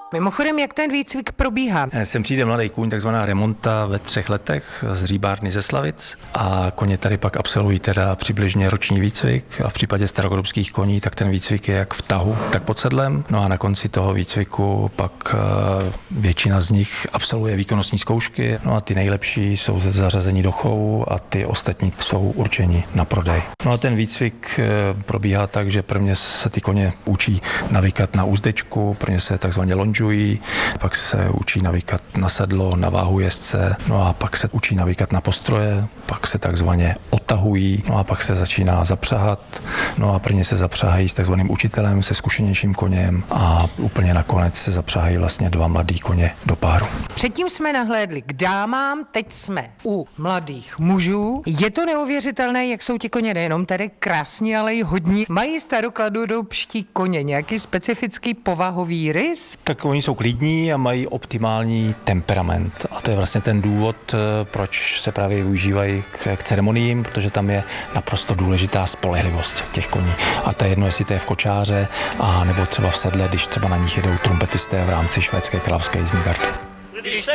Mimochodem, jak ten výcvik probíhá? Sem přijde mladý kůň, takzvaná remonta ve 3 letech z Říbárny ze Slavic a koně tady pak absolvují teda přibližně roční výcvik a v případě starokorupských koní, tak ten výcvik je jak v tahu, tak pod sedlem. No a na konci toho výcviku pak většina z nich absolvuje výkonnostní zkoušky, no a ty nejlepší jsou zařazení do chovu a ty ostatní jsou určeni na prodej. No a ten výcvik probíhá tak, že prvně se ty koně učí navykat na úzdečku, prvně se takzvaně lonžují, pak se učí navykat na sedlo, na váhu jezdce, no a pak se učí navykat na postroje, pak se takzvaně otahují, no a pak se začíná zapřahat, no a prvně se zapřahají s takzvaným učitelem, se zkušenějším koněm a úplně nakonec se zapřahají vlastně 2 mladý koně do páru. Předtím jsme nahlédli k dámám, teď jsme u mladých mužů. Je to neuvěřitelné, jak jsou ti koně nejenom tady krásní, ale i hodní. Mají starokladorubští koně nějaký specifický povahový rys? Tak oni jsou klidní a mají optimální temperament. A to je vlastně ten důvod, proč se právě využívají k ceremoniím, protože tam je naprosto důležitá spolehlivost těch koní. A to je jedno, jestli to je v kočáře, a nebo třeba v sedle, když třeba na nich jedou trumpetisté v rámci švédské královské jízdní gardy. Když se